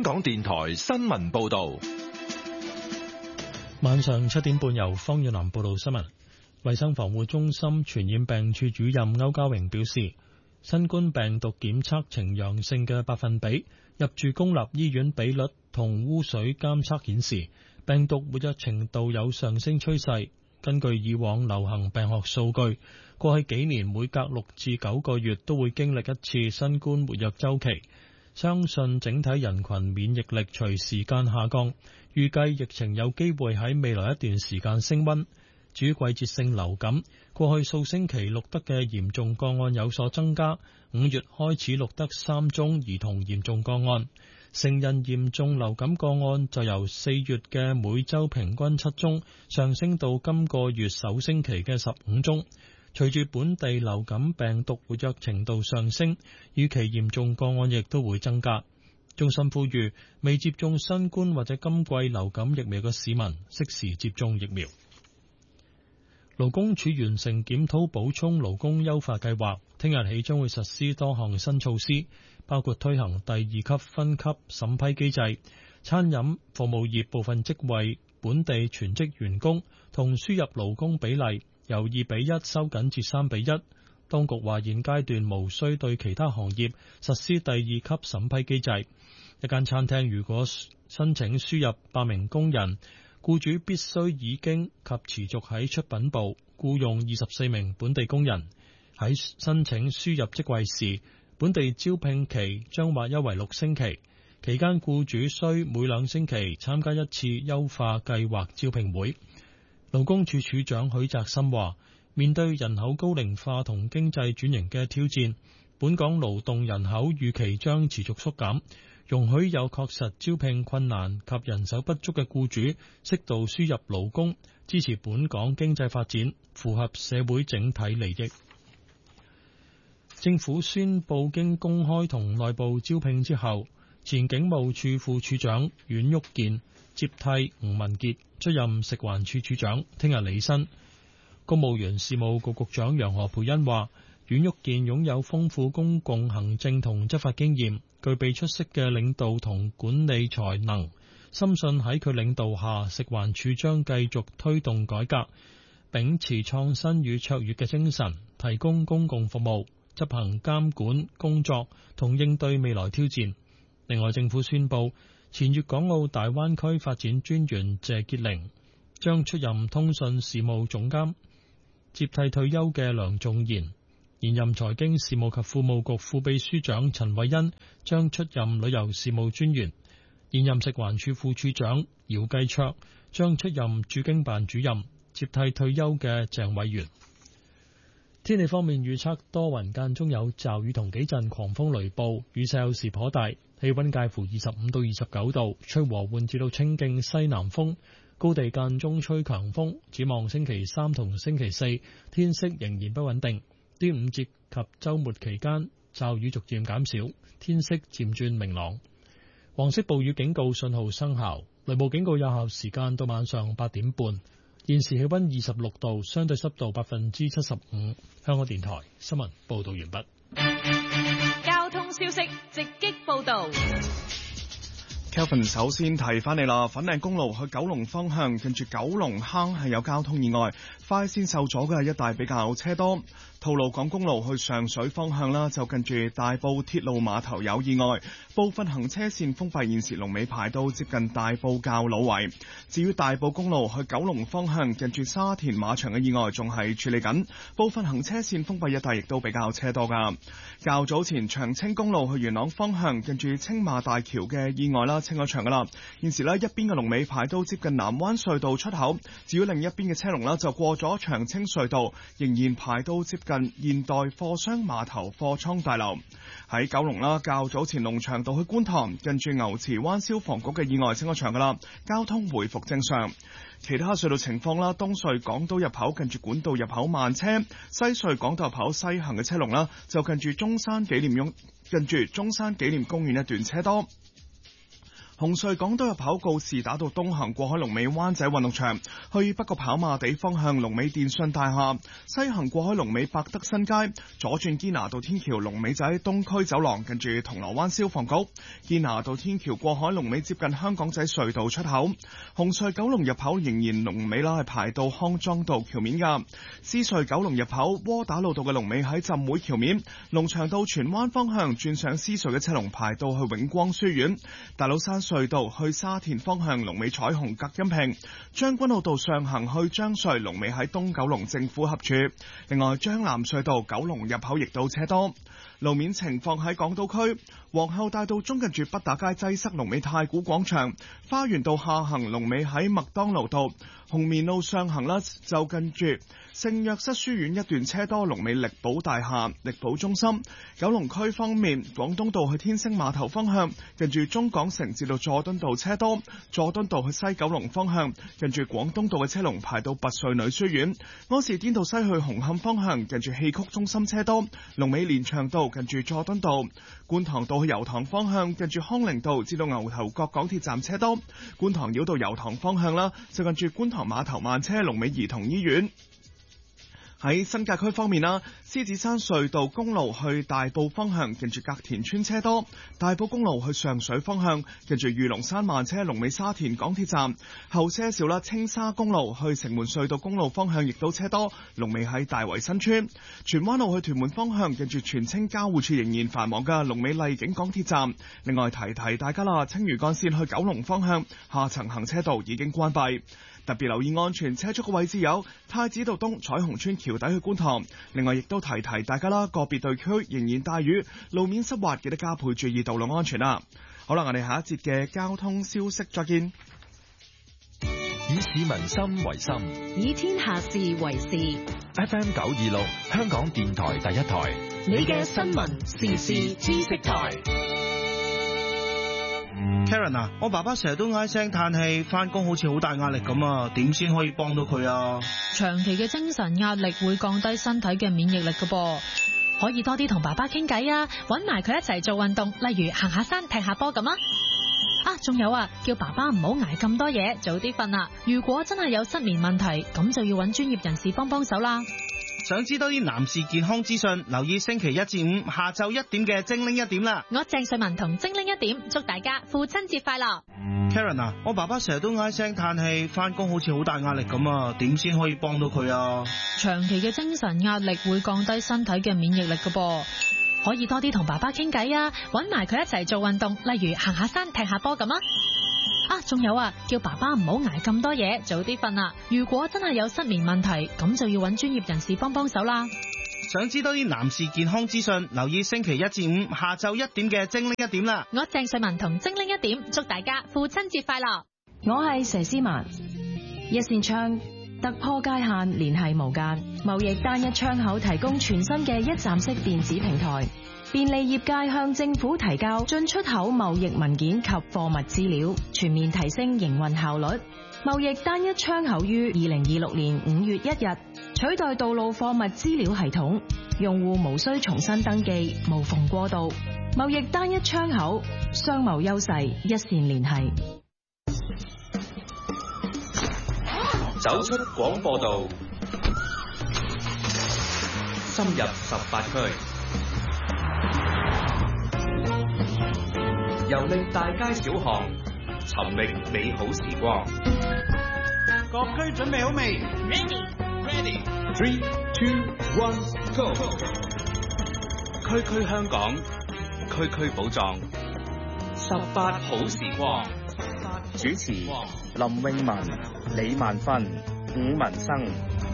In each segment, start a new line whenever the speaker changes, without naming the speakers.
港電台新聞報道。
晚上7點半由方遠南報道新聞。衛生防護中心傳染病處主任歐家榮表示，新冠病毒檢測呈陽性嘅百分比，入住公立醫院比率同污水監測顯示，病毒活躍程度有上升趨勢。根據以往流行病學數據，過去幾年每隔6至9個月都會經歷一次新冠活躍週期。相信整體人群免疫力隨時間下降，預計疫情有機會喺未來一段時間升溫。至於季節性流感，過去數星期錄得嘅嚴重個案有所增加，5月開始錄得3宗兒童嚴重個案，成人嚴重流感個案就由4月嘅每週平均7宗上升到今個月首星期嘅15宗。隨住本地流感病毒活躍程度上升，預期嚴重個案亦都會增加。中心呼籲未接種新冠或者今季流感疫苗嘅市民適時接種疫苗。勞工處完成檢討補充勞工優化計劃，聽日起將會實施多項新措施，包括推行第2級分級審批機制，餐飲服務業部分職位本地全職員工同輸入勞工比例由2比1收緊至3比1。當局話現階段無需對其他行業實施第2級審批機制。一間餐廳如果申請輸入8名工人，僱主必須已經及持續喺出品部僱用24名本地工人。喺申請輸入職位時，本地招聘期將劃一為6星期，期間僱主需每2星期參加一次優化計劃招聘會。勞工處處長許澤森話，面對人口高齡化同經濟轉型嘅挑戰，本港勞動人口預期將持續縮減，容許有確實招聘困難及人手不足嘅僱主適度輸入勞工，支持本港經濟發展，符合社會整體利益。政府宣布經公開同內部招聘之後，前警務處副處長阮旭健接替吳文傑出任食環署署長，聽日履新。公務員事務局局長楊何蓓茵話，阮旭健擁有豐富公共行政同執法經驗，具備出色嘅領導同管理才能，深信喺佢領導下，食環署將繼續推動改革，秉持創新與卓越嘅精神，提供公共服務，執行監管工作同應對未來挑戰。另外，政府宣布前粵港澳大灣區發展專員謝潔玲將出任通訊事務總監，接替退休嘅梁仲賢。現任財經事務及庫務局副秘書長陳慧欣將出任旅遊事務專員。現任食環署副署長姚繼卓將出任駐京辦主任，接替退休嘅鄭偉源。天氣方面預測多雲間中有驟雨同幾陣狂風雷暴，雨勢有時頗大，氣溫介乎25到29度，吹和緩至到清勁西南風，高地間中吹強風。展望星期3同星期4，天色仍然不穩定。端午節及週末期間驟雨逐漸減少，天色漸轉明朗。黃色暴雨警告信號生效，雷暴警告有效時間到晚上8點半。現時氣溫26度，相對濕度75%。香港電台新聞報道完畢。
交通消息直擊報道。
Kelvin 首先提翻你啦，粉嶺公路去九龍方向，近住九龍坑係有交通意外，快線受阻嘅一帶比較車多。吐露港公路去上水方向啦，就近住大埔鐵路碼頭有意外，部分行車線封閉，現時龍尾排到接近大埔滘老圍。至於大埔公路去九龍方向，近住沙田馬場嘅意外仲係處理緊，部分行車線封閉，一帶亦都比較車多噶。較早前長青公路去元朗方向，近住青馬大橋嘅意外啦，清咗場噶啦。現時呢，一邊嘅龍尾排到接近南灣隧道出口，至於另一邊嘅車龍啦，就過咗長青隧道，仍然排到接近現代貨商碼頭貨倉大樓。喺九龍啦，較早前龍翔道去觀塘，近住牛池灣消防局嘅意外清咗場噶啦，交通回復正常。其他隧道情況啦，東隧港島入口近住管道入口慢車，西隧港島入口西行嘅車龍啦，就近住中山紀念公園一段車多。 紅隧港島入口告士打道東行過海龍尾灣仔運動場，去北角跑馬地方向龍尾電訊大廈；西行過海龍尾百德新街，左轉堅拿道天橋龍尾仔東區走廊，近住銅鑼灣消防局。堅拿道天橋過海龍尾接近香港仔隧道出口。紅隧九龍入口仍然龍尾啦，係排到康莊道橋面噶。獅隧九龍入口窩打老道嘅龍尾喺浸會橋面，龍翔道荃灣方向轉上獅隧嘅車龍排到去永光書院。大老山隧道去沙田方向龍尾彩虹隔音屏，將軍澳道上行去將隧龍尾喺東九龍政府合署。另外將南隧道九龍入口亦都車多。路面情況喺港島區，皇后大道中近住畢打街擠塞龍尾太古廣場，花園道下行龍尾喺麥當勞道，紅棉路上行啦就近住聖約瑟書院一段車多龍尾力寶大廈、力寶中心。九龍區方面，廣東道去天星碼頭方向近住中港城至到佐敦道車多，佐敦道去西九龍方向近住廣東道嘅車龍排到拔萃女書院。柯士甸道西去紅磡方向近住戲曲中心車多，龍尾連翔道近住佐敦道。觀塘道去油塘方向近住康寧道至到牛頭角港鐵站車多，觀塘繞道油塘方向啦，就近住觀塘碼頭慢車龍尾兒童醫院。喺新界區方面啦，獅子山隧道公路去大埔方向近住隔田村車多，大埔公路去上水方向近住御龍山慢車龍尾沙田港鐵站，後些少啦。青沙公路去城門隧道公路方向亦都車多，龍尾喺大圍新村。荃灣路去屯門方向近住荃青交匯處仍然繁忙嘅龍尾麗景港鐵站。另外提提大家啦，青嶼幹線去九龍方向下層行車道已經關閉。特別留意安全車速嘅位置有太子道東彩虹村橋底去觀塘。另外亦都提提大家啦，個別地區仍然大雨，路面濕滑，記得加倍注意道路安全啦。好啦，我哋下一節嘅交通消息再見。
以市民心為心，
以天下事為事。
FM 926香港電台第一台，
你嘅新聞時事知識台。
Karen 啊，我爸爸成日都唉聲嘆氣，翻工好似好大壓力咁啊，點先可以幫到佢啊？
長期嘅精神壓力會降低身體嘅免疫力㗎噃，可以多啲同爸爸傾偈啊，搵埋佢一齊做運動，例如行下山、踢下波咁啊。仲有啊，叫爸爸唔好捱咁多嘢，早啲瞓啦。如果真係有失眠問題，咁就要搵專業人士幫幫手啦。
想知多啲男士健康資訊，留意星期一至五下晝1點嘅精靈一點啦。
我鄭瑞文同精靈一點，祝大家父親節快樂。
Karen 啊，我爸爸成日都唉聲嘆氣，翻工好似好大壓力咁啊，點先可以幫到佢啊？
長期嘅精神壓力會降低身體嘅免疫力㗎噃，可以多啲同爸爸傾偈啊，搵埋佢一齊做運動，例如行下山、踢下波咁啊。仲有啊，叫爸爸唔好捱咁多嘢，早啲瞓啦。如果真係有失眠問題，咁就要搵專業人士幫幫手啦。
想知多啲男士健康資訊，留意星期一至五下晝1點嘅精靈一點啦。
我鄭瑞文同精靈一點，祝大家父親節快樂。
我係佘詩曼，一線窗突破界限，聯繫無間，貿易單一窗口提供全新嘅一站式電子平台，便利業界向政府提交進出口貿易文件及貨物資料，全面提升營運效率。貿易單一窗口於2026年5月1日取代道路貨物資料系統，用戶無需重新登記，無縫過渡。貿易單一窗口，商貿優勢一線聯繫。
走出廣播道，深入18區，遊歷大街小巷，尋覓美好時光。
各區準備好未
？Ready。3、2、1 ，Go！ 區區香港，區區寶藏，18好時光。
主持林詠雯、李萬芬、伍文生。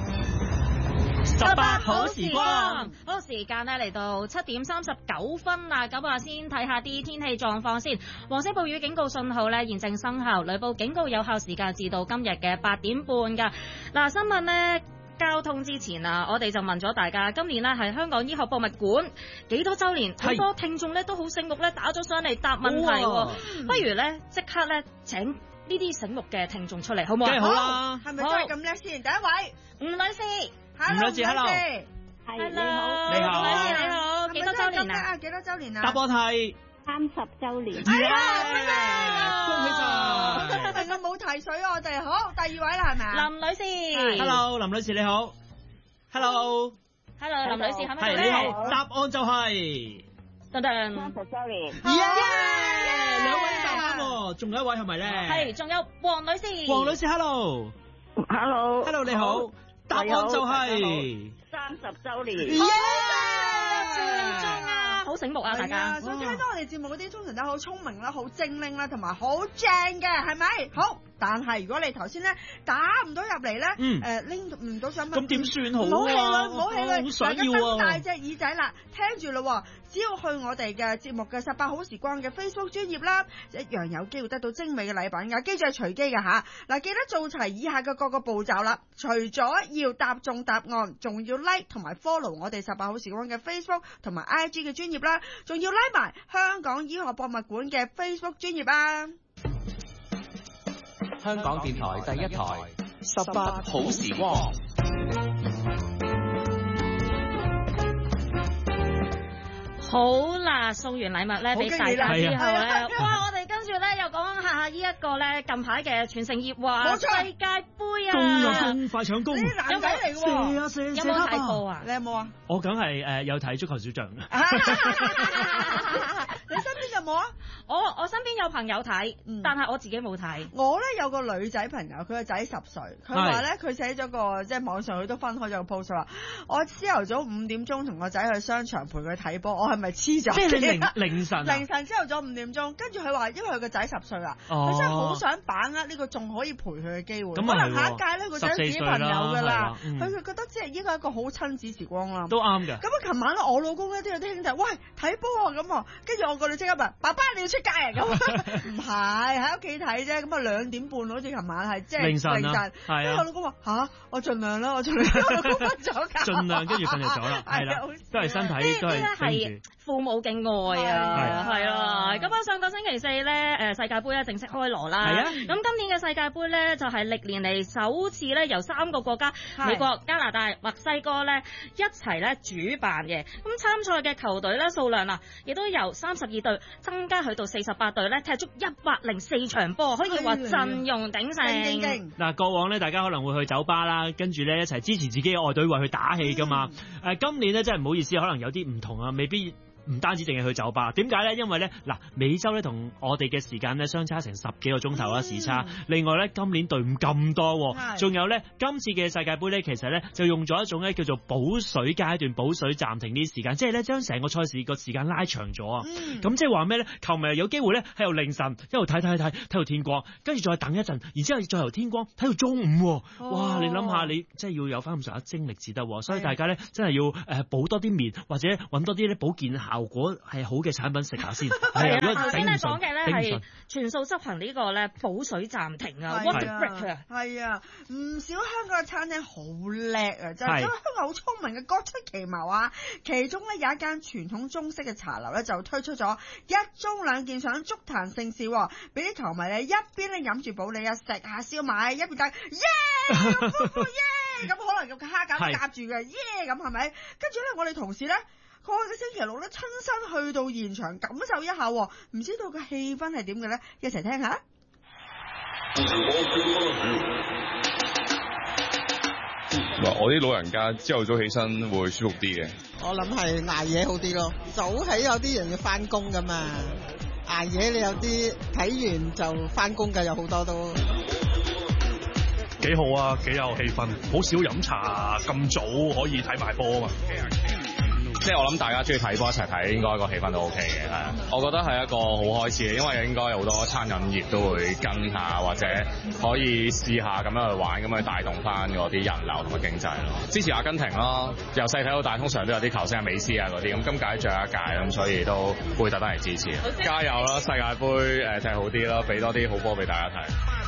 18好時光，好時間呢嚟到7點39分啦。咁啊，先睇下啲天氣狀況先。黃色暴雨警告信號呢現正生效，雷暴警告有效時間至到今日嘅8點半噶。嗱，新聞呢交通之前啊，我哋就問咗大家，今年呢係香港醫學博物館幾多周年？好多聽眾呢都好醒目呢打咗上嚟答問題，不如呢即刻呢請呢啲醒目嘅聽眾出嚟，好唔好？
梗係好啦，
係咪真係咁叻先？第一位
吳女士。
吳女士 ，hello，
係
你好，
你好，
你好，幾多周年啊？
幾多周年啊？
答我題。
30週年。
恭喜晒！
我冇提水我哋，好，第二位啦係咪啊？
林女士
，Hello， 林女士你好 ，Hello，
林女士係咪？
係你好，答案就係
噔噔
30週年。
兩位答啱喎，仲有一位係咪咧？
係，仲有黃女士。
黃女士 ，Hello，Hello，你好，答案就係
30週年。
最終啊，好醒目啊，大家。
所以聽到我哋節目嗰啲通常都好聰明啦，好精靈啦，同埋好正嘅，係咪？好，但係如果你頭先咧打唔到入嚟咧，拎唔到獎品，
咁點算好啊？
唔好氣餒，唔好氣餒，
好想要啊！
大隻耳仔啦，聽住咯，只要去我哋嘅節目嘅18好時光嘅 Facebook 專頁啦，一樣有機會得到精美嘅禮品㗎。記住係隨機㗎吓。嗱，記得做齊以下嘅各個步驟啦。除咗要答中答案，仲要 like 同埋 follow 我哋18好時光嘅 Facebook 同埋 IG 嘅專頁啦，仲要拉埋香港醫學博物館嘅 Facebook 專頁啊！
香港電台第一台18好時光。
好啦，送完禮物咧俾大家之後咧，哇！我哋跟住咧又講下呢一個咧近排嘅全城熱話世界盃啊！
攻快搶攻！
啲男仔嚟喎，
射
有冇睇過啊？
你有冇啊？
我梗係有睇足球小將。
你身邊有冇啊？
我身邊有朋友睇，但係我自己冇睇。
我咧有個女仔朋友，佢個仔10歲，佢話咧佢寫咗個即係網上佢都分開咗個 post 話，我朝頭早5點鐘同個仔去商場陪佢睇波，我係咪黐咗？
即係你凌晨
凌晨朝頭早5點鐘，跟住佢話因為佢個仔10歲啦，佢真係好想把握呢個仲可以陪佢嘅機會。可能下一屆咧個仔自己朋友㗎啦，佢覺得即係應該係一個好親子時光啦。
都啱嘅。
咁啊，琴晚咧我老公咧都有啲兄弟，喂睇波啊咁啊，跟住我個女即刻問爸爸你要出街啊咁，唔係喺屋企睇啫，咁啊2點半好似琴晚係即係凌晨，跟住我老公話吓，我盡量啦，我盡量，我老公瞓咗覺，
盡量跟住瞓咗啦，係啦，都係身體都係
父母嘅愛啊，係啊，咁啊上個星期四咧，世界盃咧正式開鑼啦，咁今年嘅世界盃咧就係歷年嚟首次咧由3個國家美國、加拿大、墨西哥咧一齊咧主辦嘅，咁參賽嘅球隊咧數量啊，亦都由32隊增加去到48隊咧，踢足104場波，可以話陣容鼎盛。
嗱，過往咧大家可能會去酒吧啦，跟住咧一齊支持自己嘅愛隊為佢打氣噶嘛，今年咧真係唔好意思，可能有啲唔同啊，未必。唔單止淨係去酒吧，點解咧？因為咧嗱，美洲咧同我哋嘅時間咧相差成10幾個鐘頭啦時差。另外咧，今年隊伍咁多，仲有咧今次嘅世界盃咧，其實咧就用咗一種咧叫做補水階段、補水暫停呢啲時間，即係咧將成個賽事個時間拉長咗啊！咁即係話咩咧？球迷有機會咧喺度凌晨一路睇到天光，跟住再等一陣，然之後再由天光睇到中午。哇！你諗下，你真係要有翻咁上下精力至得，所以大家咧真係要補多啲麵，或者揾多啲咧保健效果係好嘅產品食下先。係啊，頭先咧講嘅咧係全數執行呢個咧補水暫停啊 ，water break 啊。係啊，唔少香港嘅餐廳好叻啊，就係因為香港好聰明嘅各出奇謀啊。其中咧有一間傳統中式嘅茶樓咧就推出咗一盅2件上足壇盛事，俾啲球迷咧一邊咧飲住保利啊，食下燒賣，一邊等咁可能個蝦餃夾住嘅咁係咪？跟住咧我哋同事咧。過去嘅星期六咧，親身去到現場感受一下，唔知道個氣氛係點嘅咧，一齊聽下。
我啲老人家朝頭早起身會舒服啲嘅。
我諗係捱夜好啲咯，早起有啲人要翻工噶嘛，捱夜你有啲睇完就翻工嘅，有好多都。
幾好啊，幾有氣氛，好少飲茶咁早可以睇埋波啊嘛。
即係我諗大家中意睇波一齊睇，應該個氣氛都 OK 嘅。係，我覺得係一個好開始嘅，因為應該好多餐飲業都會跟下，或者可以試下咁樣去玩，咁去帶動翻嗰啲人流同埋經濟咯。支持阿根廷咯，由細睇到大，通常都有啲球星啊、美斯啊嗰啲，咁今屆最後一屆咁，所以都會特登嚟支持。加油啦！世界盃踢好啲咯，俾多啲好波俾大家睇。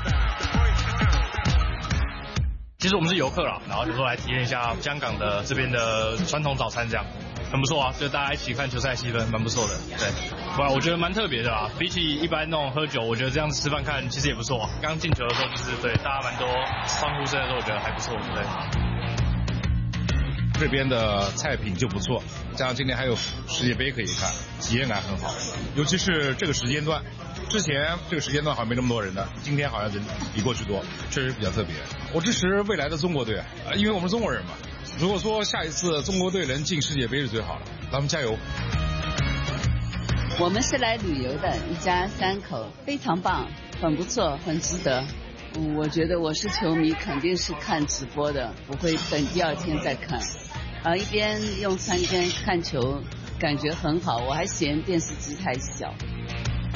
其實我們是遊客啦，然後就說來體驗一下香港的這邊的傳統早餐，這樣很不錯啊！就大家一起看球賽氣氛，蠻不錯的。對，不然我覺得蠻特別的啦。比起一般那種喝酒，我覺得這樣子吃飯看其實也不錯。剛進球的時候，就是對大家蠻多歡呼聲的時候，我覺得還不錯。對。
这边的菜品就不错，加上今天还有世界杯可以看，体验感很好。尤其是这个时间段，之前这个时间段好像没那么多人的，今天好像人比过去多，确实比较特别。我支持未来的中国队，因为我们是中国人嘛。如果说下一次中国队能进世界杯是最好的，咱们加油。
我们是来旅游的，一家3口，非常棒，很不错，很值得。我觉得我是球迷，肯定是看直播的，不会等第2天再看。一边用餐一边看球，感觉很好。我还嫌电视机太小。